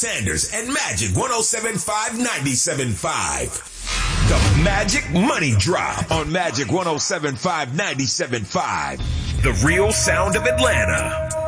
Sanders and Magic 107.5 97.5. The Magic Money Drop on Magic 107.5 97.5. The real sound of Atlanta.